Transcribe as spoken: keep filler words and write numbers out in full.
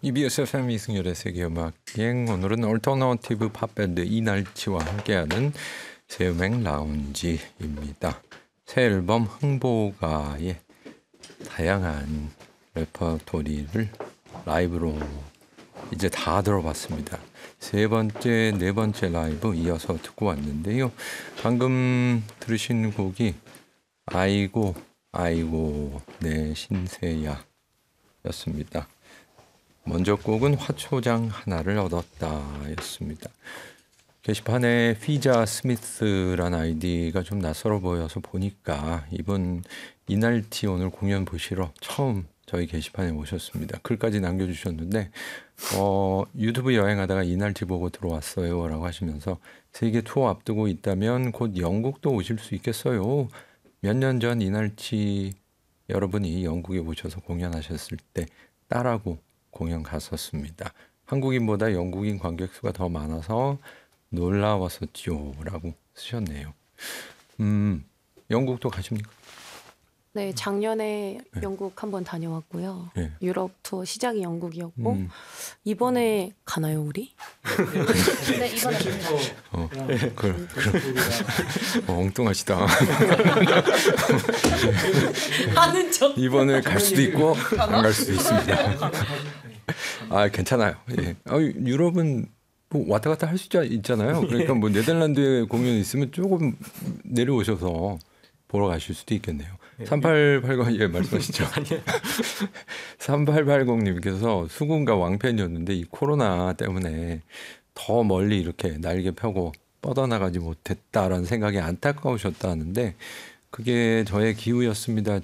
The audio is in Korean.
이비에스 에프엠 이승열의 세계음악여행, 오늘은 얼터너티브 팝밴드 이날치와 함께하는 새음악 라운지입니다. 새 앨범 흥보가의 다양한 레퍼토리를 라이브로 이제 다 들어봤습니다. 세 번째, 네 번째 라이브 이어서 듣고 왔는데요. 방금 들으신 곡이 아이고 아이고 내 신세야 였습니다. 먼저 곡은 화초장 하나를 얻었다 였습니다. 게시판에 피자 스미스라는 아이디가 좀 낯설어 보여서 보니까 이분 이날치 오늘 공연 보시러 처음 저희 게시판에 오셨습니다. 글까지 남겨주셨는데 어, 유튜브 여행하다가 이날치 보고 들어왔어요 라고 하시면서 세계 투어 앞두고 있다면 곧 영국도 오실 수 있겠어요. 몇 년 전 이날치 여러분이 영국에 오셔서 공연하셨을 때 딸하고 공연 갔었습니다. 한국인보다 영국인 관객 수가 더 많아서 놀라웠었죠 라고 쓰셨네요. 음, 영국도 가십니까? 네, 작년에 네. 영국 한번 다녀왔고요. 네. 유럽 투어 시작이 영국이었고 음. 이번에 가나요 우리? 네, 이번에 어, 그, 그, 어, 엉뚱하시다. 아는 척. 이번에 갈 수도 있고 안 갈 수도 있습니다. 아, 괜찮아요. 예. 아, 유럽은 뭐 왔다 갔다 할 수 있잖아요. 그러니까 뭐 네덜란드에 공연이 있으면 조금 내려오셔서 보러 가실 수도 있겠네요. 삼팔팔공 예, 말씀하시죠. 삼팔팔공님께서 수군가 왕팬이었는데 이 코로나 때문에 더 멀리 이렇게 날개 펴고 뻗어나가지 못했다라는 생각이 안타까우셨다는데 그게 저의 기우였습니다.